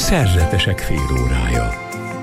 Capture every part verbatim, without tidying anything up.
Szerzetesek félórája.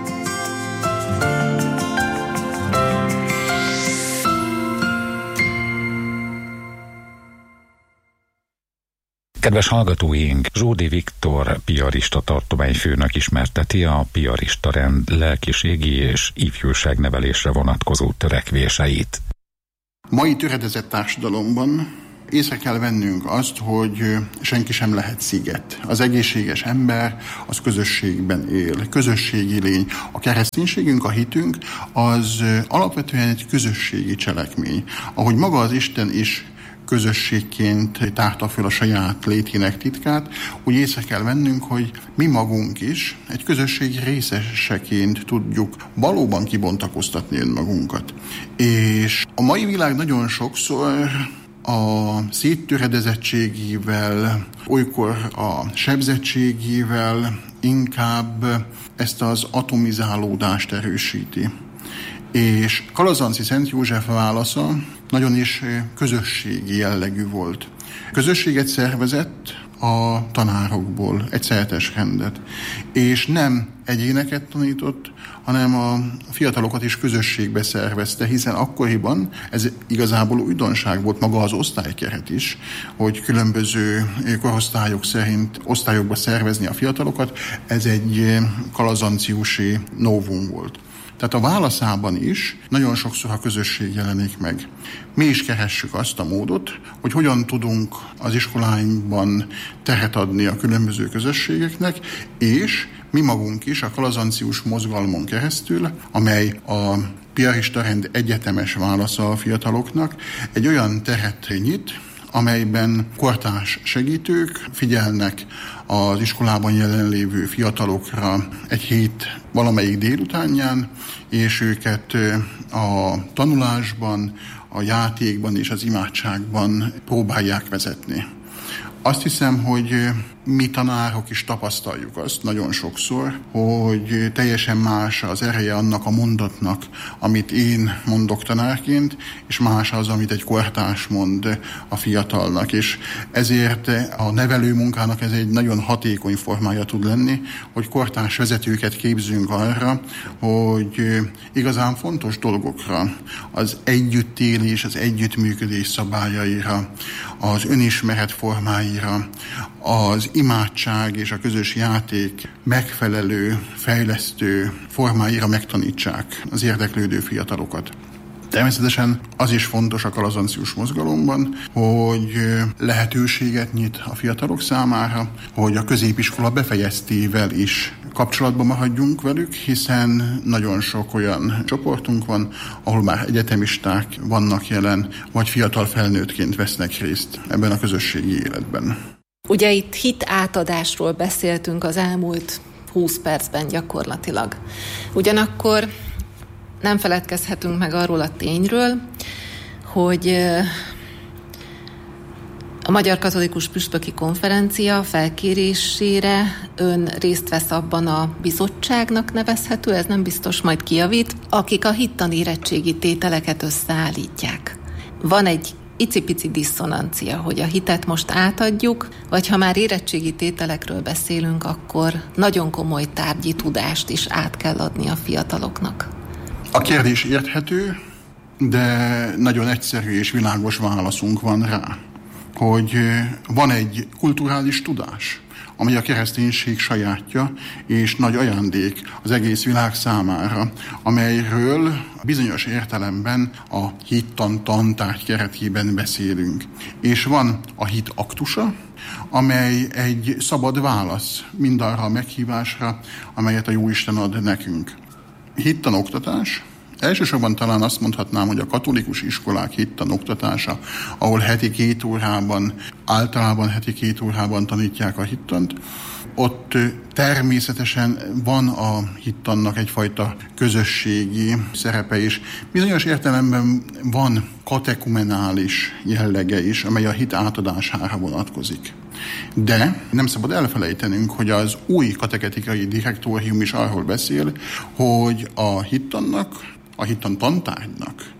Kedves hallgatóink, Zsódi Viktor piarista tartományfőnök ismerteti a piarista rend lelkiségi és ifjúságnevelésre vonatkozó törekvéseit. Mai töredezett társadalomban észre kell vennünk azt, hogy senki sem lehet sziget. Az egészséges ember az közösségben él, közösségi lény. A kereszténységünk, a hitünk az alapvetően egy közösségi cselekmény. Ahogy maga az Isten is közösségként tárta föl a saját létének titkát, úgy észre kell vennünk, hogy mi magunk is egy közösség részeseként tudjuk valóban kibontakoztatni önmagunkat. És a mai világ nagyon sokszor a széttöredezettségével, olykor a sebzettségével inkább ezt az atomizálódást erősíti. És Kalazanci Szent József válasza nagyon is közösségi jellegű volt. Közösséget szervezett a tanárokból, egy szertes rendet. És nem egyéneket tanított, hanem a fiatalokat is közösségbe szervezte, hiszen akkoriban ez igazából újdonság volt, maga az osztálykeret is, hogy különböző korosztályok szerint osztályokba szervezni a fiatalokat, ez egy kalazanciusi novum volt. Tehát a válaszában is nagyon sokszor a közösség jelenik meg. Mi is keressük azt a módot, hogy hogyan tudunk az iskoláinkban teret adni a különböző közösségeknek, és mi magunk is a kalazancius mozgalmon keresztül, amely a piarista rend egyetemes válasza a fiataloknak, egy olyan teret nyit, amelyben kortárs segítők figyelnek az iskolában jelenlévő fiatalokra egy hét valamelyik délutánján, és őket a tanulásban, a játékban és az imádságban próbálják vezetni. Azt hiszem, hogy mi tanárok is tapasztaljuk azt nagyon sokszor, hogy teljesen más az ereje annak a mondatnak, amit én mondok tanárként, és más az, amit egy kortárs mond a fiatalnak. És ezért a nevelő munkának ez egy nagyon hatékony formája tud lenni, hogy kortárs vezetőket képzünk arra, hogy igazán fontos dolgokra, az együttélés, az együttműködés szabályaira, az önismeret formáira, az imádság és a közös játék megfelelő, fejlesztő formáira megtanítsák az érdeklődő fiatalokat. Természetesen az is fontos a kalazancius mozgalomban, hogy lehetőséget nyit a fiatalok számára, hogy a középiskola befejeztével is kapcsolatban maradjunk velük, hiszen nagyon sok olyan csoportunk van, ahol már egyetemisták vannak jelen, vagy fiatal felnőttként vesznek részt ebben a közösségi életben. Ugye itt hit átadásról beszéltünk az elmúlt húsz percben gyakorlatilag. Ugyanakkor nem feledkezhetünk meg arról a tényről, hogy a Magyar Katolikus Püspöki Konferencia felkérésére ön részt vesz abban a bizottságnak nevezhető, ez nem biztos, majd kijavít, akik a hittani érettségi tételeket összeállítják. Van egy icipici diszonancia, hogy a hitet most átadjuk, vagy ha már érettségi tételekről beszélünk, akkor nagyon komoly tárgyi tudást is át kell adni a fiataloknak. A kérdés érthető, de nagyon egyszerű és világos válaszunk van rá, hogy van egy kulturális tudás, amely a kereszténység sajátja, és nagy ajándék az egész világ számára, amelyről bizonyos értelemben a hittan tantárgy keretében beszélünk. És van a hit aktusa, amely egy szabad válasz mindarra a meghívásra, amelyet a Jóisten ad nekünk. Hittan oktatás. Elsősorban talán azt mondhatnám, hogy a katolikus iskolák hittan oktatása, ahol heti két órában, általában heti két órában tanítják a hittant, ott természetesen van a hittannak egyfajta közösségi szerepe is. Bizonyos értelemben van katekumenális jellege is, amely a hit átadására vonatkozik. De nem szabad elfelejtenünk, hogy az új kateketikai direktórium is arról beszél, hogy a hittannak, a hittan tantárgynak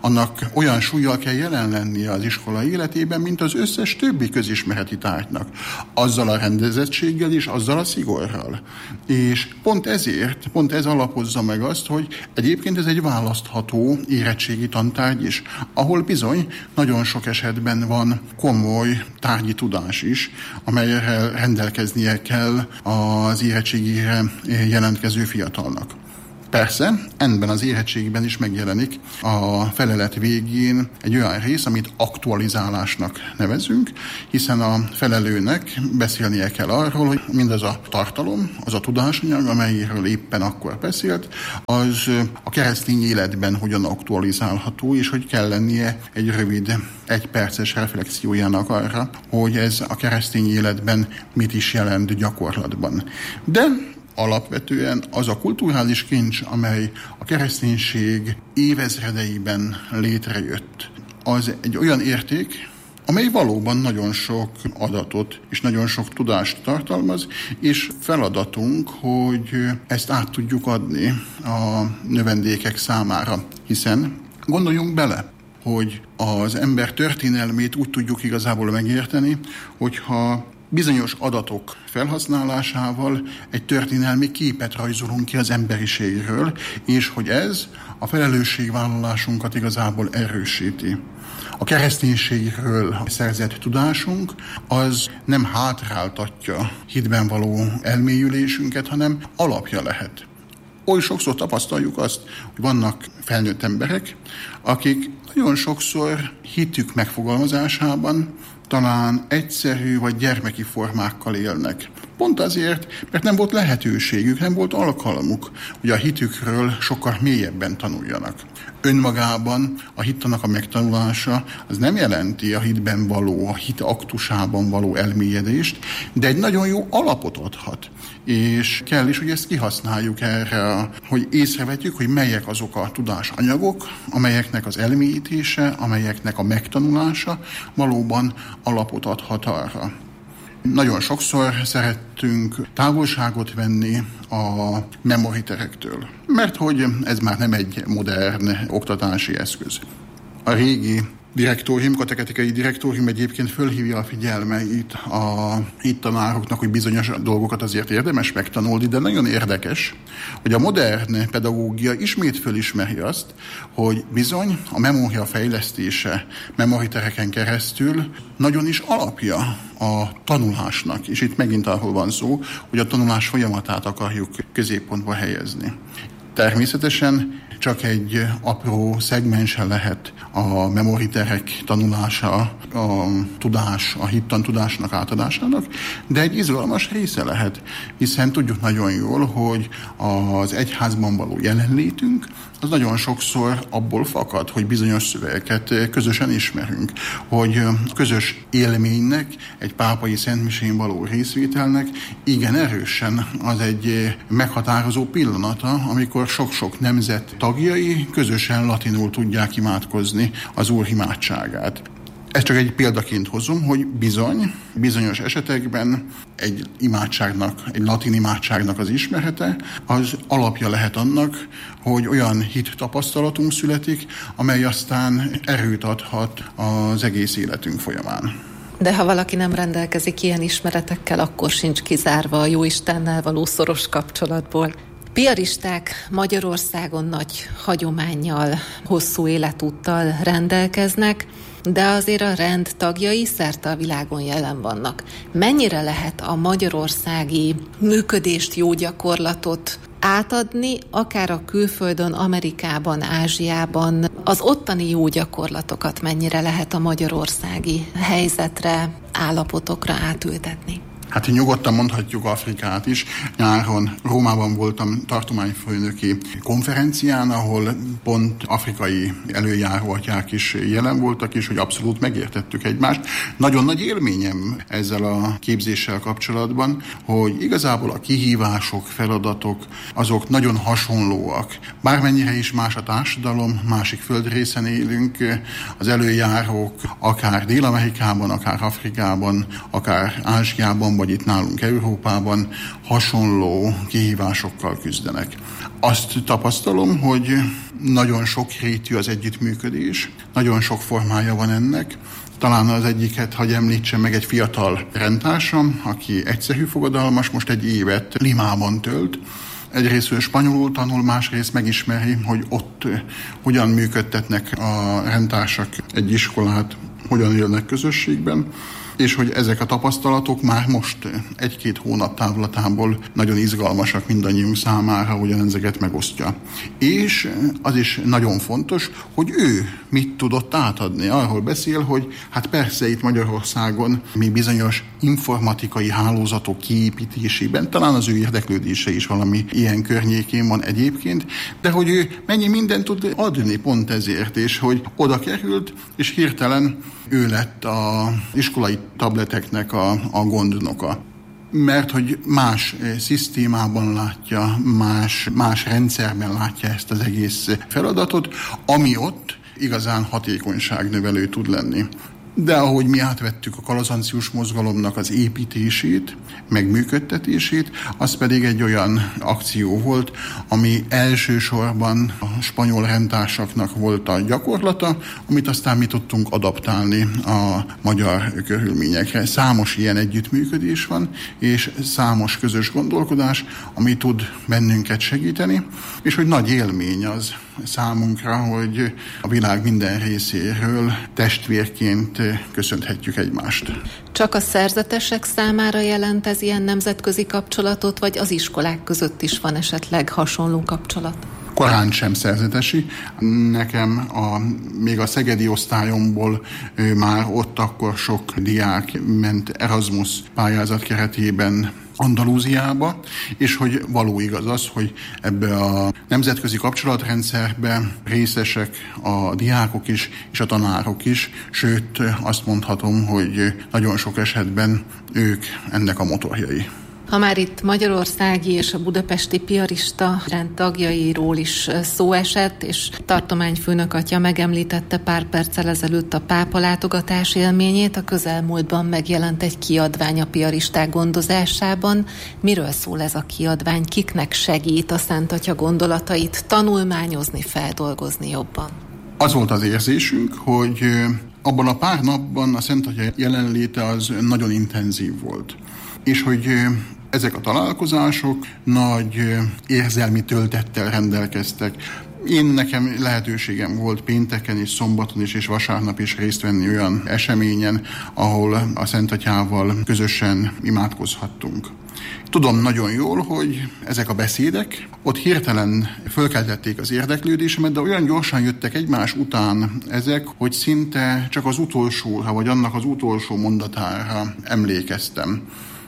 annak olyan súllyal kell jelen lennie az iskola életében, mint az összes többi közismereti tárgynak. Azzal a rendezettséggel és azzal a szigorral. És pont ezért, pont ez alapozza meg azt, hogy egyébként ez egy választható érettségi tantárgy is, ahol bizony nagyon sok esetben van komoly tárgyi tudás is, amelyre rendelkeznie kell az érettségire jelentkező fiatalnak. Persze, ebben az érettségben is megjelenik a felelet végén egy olyan rész, amit aktualizálásnak nevezünk, hiszen a felelőnek beszélnie kell arról, hogy mindaz a tartalom, az a tudásanyag, amelyről éppen akkor beszélt, az a keresztény életben hogyan aktualizálható, és hogy kell lennie egy rövid, egyperces reflexiójának arra, hogy ez a keresztény életben mit is jelent gyakorlatban. De alapvetően az a kulturális kincs, amely a kereszténység évezredeiben létrejött, az egy olyan érték, amely valóban nagyon sok adatot és nagyon sok tudást tartalmaz, és feladatunk, hogy ezt át tudjuk adni a növendékek számára, hiszen gondoljunk bele, hogy az ember történelmét úgy tudjuk igazából megérteni, hogyha bizonyos adatok felhasználásával egy történelmi képet rajzolunk ki az emberiségről, és hogy ez a felelősségvállalásunkat igazából erősíti. A kereszténységről szerzett tudásunk az nem hátráltatja hitben való elmélyülésünket, hanem alapja lehet. Oly sokszor tapasztaljuk azt, hogy vannak felnőtt emberek, akik nagyon sokszor hitük megfogalmazásában talán egyszerű vagy gyermeki formákkal élnek. Pont azért, mert nem volt lehetőségük, nem volt alkalmuk, hogy a hitükről sokkal mélyebben tanuljanak. Önmagában a hittannak a megtanulása az nem jelenti a hitben való, a hit aktusában való elmélyedést, de egy nagyon jó alapot adhat. És kell is, hogy ezt kihasználjuk erre, hogy észrevetjük, hogy melyek azok a tudásanyagok, amelyeknek az elmélyítése, amelyeknek a megtanulása valóban alapot adhat arra. Nagyon sokszor szerettünk távolságot venni a memoriterektől, mert hogy ez már nem egy modern oktatási eszköz. A régi direktórium, kateketikai direktórium egyébként fölhívja a figyelmeit a hittanároknak, hogy bizonyos dolgokat azért érdemes megtanulni, de nagyon érdekes, hogy a modern pedagógia ismét fölismeri azt, hogy bizony a memória fejlesztése memoritereken keresztül nagyon is alapja a tanulásnak, és itt megint arról van szó, hogy a tanulás folyamatát akarjuk középpontba helyezni. Természetesen csak egy apró szegmense lehet a memoriterek tanulása, a tudás, a hittantudásnak átadásának, de egy izgalmas része lehet, hiszen tudjuk nagyon jól, hogy az egyházban való jelenlétünk az nagyon sokszor abból fakad, hogy bizonyos szövegeket közösen ismerünk, hogy közös élménynek, egy pápai szentmisén való részvételnek igen erősen az egy meghatározó pillanata, amikor sok-sok nemzet tagjai közösen latinul tudják imádkozni az Úr imádságát. Ezt csak egy példaként hozom, hogy bizony, bizonyos esetekben egy imádságnak, egy latin imádságnak az ismerete, az alapja lehet annak, hogy olyan hit tapasztalatunk születik, amely aztán erőt adhat az egész életünk folyamán. De ha valaki nem rendelkezik ilyen ismeretekkel, akkor sincs kizárva a Jóistennel való szoros kapcsolatból. Piaristák Magyarországon nagy hagyománnyal, hosszú életúttal rendelkeznek, de azért a rend tagjai szerte a világon jelen vannak. Mennyire lehet a magyarországi működést, jó gyakorlatot átadni, akár a külföldön, Amerikában, Ázsiában, az ottani jó gyakorlatokat mennyire lehet a magyarországi helyzetre, állapotokra átültetni? Hát nyugodtan mondhatjuk Afrikát is. Nyáron Rómában voltam tartományfőnöki konferencián, ahol pont afrikai előjáróatyák is jelen voltak, és hogy abszolút megértettük egymást. Nagyon nagy élményem ezzel a képzéssel kapcsolatban, hogy igazából a kihívások, feladatok, azok nagyon hasonlóak. Bármennyire is más a társadalom, másik földrészen élünk, az előjárók akár Dél-Amerikában, akár Afrikában, akár Ázsiában Amerikában, vagy itt nálunk Európában hasonló kihívásokkal küzdenek. Azt tapasztalom, hogy nagyon sok rétű az együttműködés, nagyon sok formája van ennek. Talán az egyiket, hagy említsem meg, egy fiatal rendtársam, aki egyszerű fogadalmas, most egy évet Limában tölt. Egyrészt spanyolul tanul, másrészt megismeri, hogy ott hogyan működtetnek a rendtársak egy iskolát, hogyan élnek közösségben, és hogy ezek a tapasztalatok már most egy-két hónap távlatából nagyon izgalmasak mindannyiunk számára, hogyan ezeket megosztja. És az is nagyon fontos, hogy ő mit tudott átadni. Arról beszél, hogy hát persze itt Magyarországon mi bizonyos informatikai hálózatok kiépítésében, talán az ő érdeklődése is valami ilyen környékén van egyébként, de hogy ő mennyi mindent tud adni pont ezért, és hogy oda került, és hirtelen ő lett az iskolai tableteknek a, a gondnoka. Mert hogy más szisztémában látja, más, más rendszerben látja ezt az egész feladatot, ami ott igazán hatékonyságnövelő tud lenni. De ahogy mi átvettük a kalazancius mozgalomnak az építését, meg működtetését, az pedig egy olyan akció volt, ami elsősorban a spanyol rendtársaknak volt a gyakorlata, amit aztán mi tudtunk adaptálni a magyar körülményekre. Számos ilyen együttműködés van, és számos közös gondolkodás, ami tud bennünket segíteni, és hogy nagy élmény az számunkra, hogy a világ minden részéről testvérként köszönhetjük egymást. Csak a szerzetesek számára jelent ez ilyen nemzetközi kapcsolatot, vagy az iskolák között is van esetleg hasonló kapcsolat? Korán sem szerzetesi. Nekem a, még a szegedi osztályomból már ott akkor sok diák ment Erasmus pályázat keretében Andalúziába, és hogy való igaz az, hogy ebbe a nemzetközi kapcsolatrendszerbe részesek a diákok is, és a tanárok is, sőt azt mondhatom, hogy nagyon sok esetben ők ennek a motorjai. Ha már itt magyarországi és a budapesti piarista rend tagjairól is szó esett, és tartományfőnök atya megemlítette pár perccel ezelőtt a pápa látogatás élményét, a közelmúltban megjelent egy kiadvány a piaristák gondozásában. Miről szól ez a kiadvány? Kiknek segít a Szent Atya gondolatait tanulmányozni, feldolgozni jobban? Az volt az érzésünk, hogy abban a pár napban a Szent Atya jelenléte az nagyon intenzív volt. És hogy ezek a találkozások nagy érzelmi töltettel rendelkeztek. Én nekem lehetőségem volt pénteken és szombaton is és vasárnap is részt venni olyan eseményen, ahol a Szent Atyával közösen imádkozhattunk. Tudom nagyon jól, hogy ezek a beszédek ott hirtelen fölkeltették az érdeklődésemet, de olyan gyorsan jöttek egymás után ezek, hogy szinte csak az utolsóra, vagy annak az utolsó mondatára emlékeztem.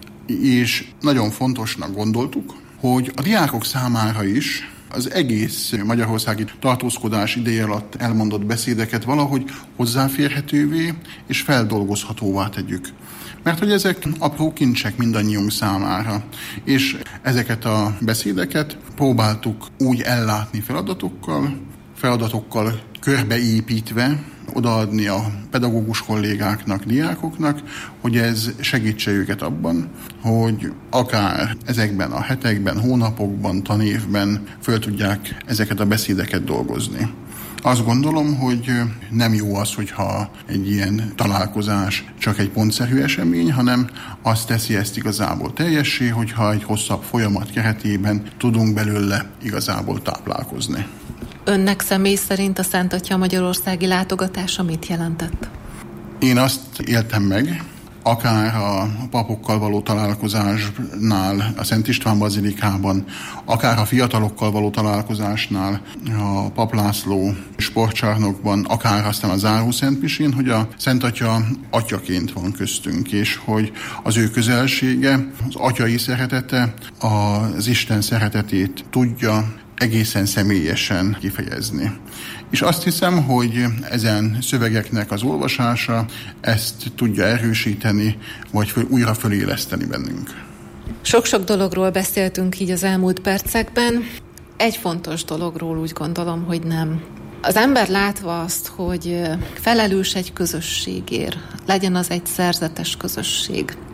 És nagyon fontosnak gondoltuk, hogy a diákok számára is az egész magyarországi tartózkodás ideje alatt elmondott beszédeket valahogy hozzáférhetővé és feldolgozhatóvá tegyük. Mert hogy ezek apró kincsek mindannyiunk számára, és ezeket a beszédeket próbáltuk úgy ellátni feladatokkal, feladatokkal körbeépítve, odaadni a pedagógus kollégáknak, diákoknak, hogy ez segítse őket abban, hogy akár ezekben a hetekben, hónapokban, tanévben föl tudják ezeket a beszédeket dolgozni. Azt gondolom, hogy nem jó az, hogyha egy ilyen találkozás csak egy pontszerű esemény, hanem azt teszi ezt igazából teljessé, hogyha egy hosszabb folyamat keretében tudunk belőle igazából táplálkozni. Önnek személy szerint a Szent Atya magyarországi látogatása mit jelentett? Én azt éltem meg, akár a papokkal való találkozásnál, a Szent István bazilikában, akár a fiatalokkal való találkozásnál, a Pap László sportcsarnokban, akár aztán a záró szentmisén, hogy a Szent Atya atyaként van köztünk, és hogy az ő közelsége, az atyai szeretete, az Isten szeretetét tudja egészen személyesen kifejezni. És azt hiszem, hogy ezen szövegeknek az olvasása ezt tudja erősíteni, vagy föl, újra föléleszteni bennünk. Sok-sok dologról beszéltünk így az elmúlt percekben. Egy fontos dologról úgy gondolom, hogy nem. Az ember látva azt, hogy felelős egy közösségért, legyen az egy szerzetes közösség,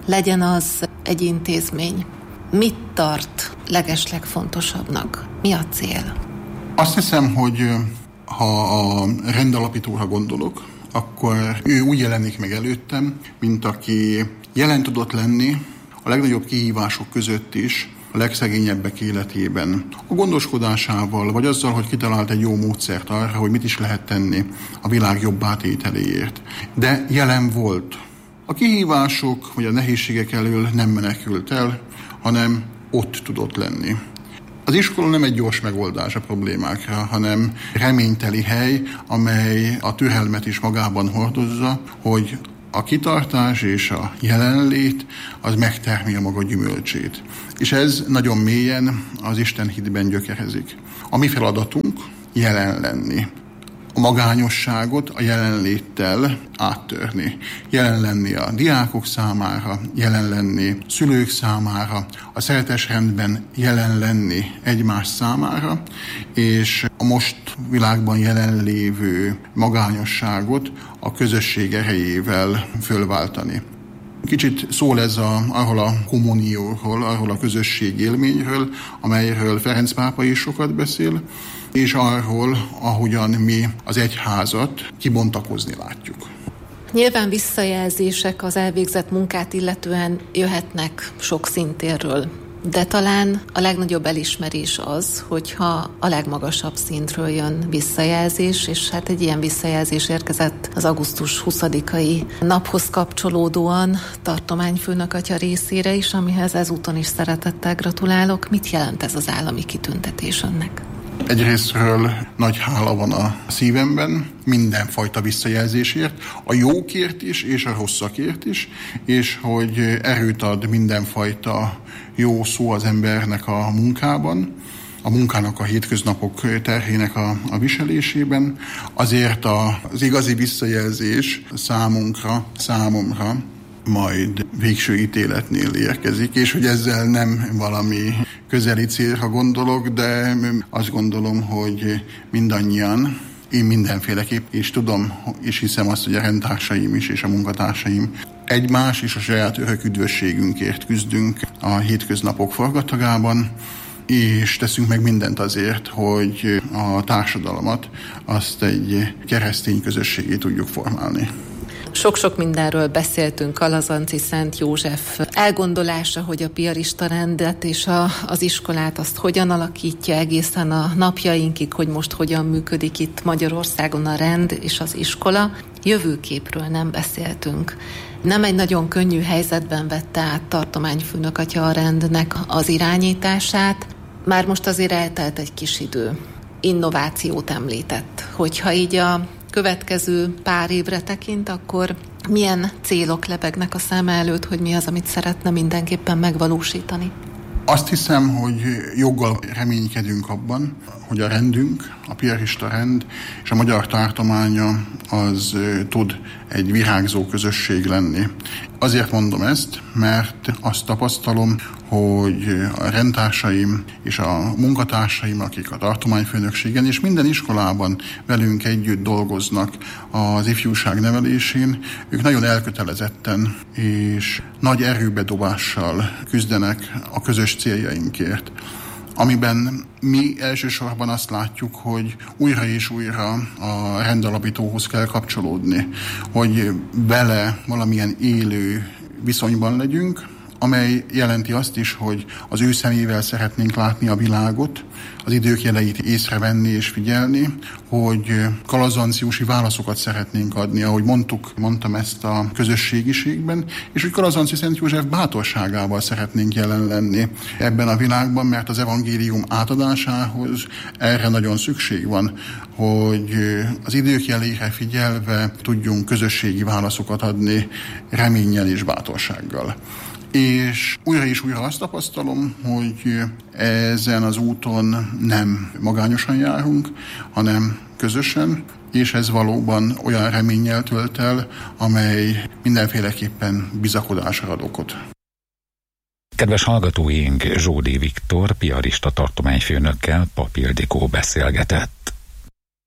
legyen az egy intézmény. Mit tart legeslegfontosabbnak? Mi a cél? Azt hiszem, hogy ha a rendalapítóra gondolok, akkor ő úgy jelenik meg előttem, mint aki jelen tudott lenni a legnagyobb kihívások között is, a legszegényebbek életében. A gondoskodásával, vagy azzal, hogy kitalált egy jó módszert arra, hogy mit is lehet tenni a világ jobb átételéért. De jelen volt. A kihívások vagy a nehézségek elől nem menekült el, hanem ott tudott lenni. Az iskola nem egy gyors megoldás a problémákra, hanem reményteli hely, amely a türelmet is magában hordozza, hogy a kitartás és a jelenlét az megtermi a maga gyümölcsét. És ez nagyon mélyen az Isten hitben gyökerezik. A mi feladatunk jelen lenni. A magányosságot a jelenléttel áttörni. Jelen lenni a diákok számára, jelen lenni szülők számára, a szeretes rendben jelen lenni egymás számára, és a most világban jelenlévő magányosságot a közösség erejével fölváltani. Kicsit szól ez a, arról a kommunióról, arról a közösség élményről, amelyről Ferenc pápa is sokat beszél, és arról, ahogyan mi az egyházat kibontakozni látjuk. Nyilván visszajelzések az elvégzett munkát illetően jöhetnek sok szintérről, de talán a legnagyobb elismerés az, hogyha a legmagasabb szintről jön visszajelzés, és hát egy ilyen visszajelzés érkezett az augusztus huszadikai naphoz kapcsolódóan tartományfőnök atya részére is, amihez ezúton is szeretettel gratulálok. Mit jelent ez az állami kitüntetés önnek? Egyrésztről nagy hála van a szívemben, mindenfajta visszajelzésért, a jókért is, és a rosszakért is, és hogy erőt ad mindenfajta jó szó az embernek a munkában, a munkának a hétköznapok terhének a, a viselésében. Azért a, az igazi visszajelzés számunkra, számomra majd végső ítéletnél érkezik, és hogy ezzel nem valami közeli célra gondolok, de azt gondolom, hogy mindannyian, én mindenféleképp, és tudom, és hiszem azt, hogy a rendtársaim is, és a munkatársaim egymás és a saját örök üdvösségünkért küzdünk a hétköznapok forgatagában, és teszünk meg mindent azért, hogy a társadalmat azt egy keresztény közösségé tudjuk formálni. Sok-sok mindenről beszéltünk, Kalazanci Szent József elgondolása, hogy a piarista rendet és a, az iskolát azt hogyan alakítja egészen a napjainkig, hogy most hogyan működik itt Magyarországon a rend és az iskola. Jövőképről nem beszéltünk. Nem egy nagyon könnyű helyzetben vette át tartományfőnök atya a rendnek az irányítását. Már most azért eltelt egy kis idő. Innovációt említett. Hogyha így a következő pár évre tekint, akkor milyen célok lebegnek a száma előtt, hogy mi az, amit szeretne mindenképpen megvalósítani? Azt hiszem, hogy joggal reménykedünk abban, hogy a rendünk, a piarista rend és a magyar tartománya az tud egy virágzó közösség lenni. Azért mondom ezt, mert azt tapasztalom, hogy a rendtársaim és a munkatársaim, akik a tartományfőnökségen és minden iskolában velünk együtt dolgoznak az ifjúság nevelésén, ők nagyon elkötelezetten és nagy erőbedobással küzdenek a közös céljainkért, amiben mi elsősorban azt látjuk, hogy újra és újra a rendalapítóhoz kell kapcsolódni, hogy vele valamilyen élő viszonyban legyünk, amely jelenti azt is, hogy az ő szemével szeretnénk látni a világot, az idők jeleit észrevenni és figyelni, hogy kalazanciusi válaszokat szeretnénk adni, ahogy mondtuk, mondtam ezt a közösségiségben, és hogy Kalazanci Szent József bátorságával szeretnénk jelen lenni ebben a világban, mert az evangélium átadásához erre nagyon szükség van, hogy az idők jelére figyelve tudjunk közösségi válaszokat adni reménnyel és bátorsággal. És újra és újra azt tapasztalom, hogy ezen az úton nem magányosan járunk, hanem közösen, és ez valóban olyan reménnyel tölt el, amely mindenféleképpen bizakodásra ad okot. Kedves hallgatóink, Zsódi Viktor, piarista tartományfőnökkel Pap Ildikó beszélgetett.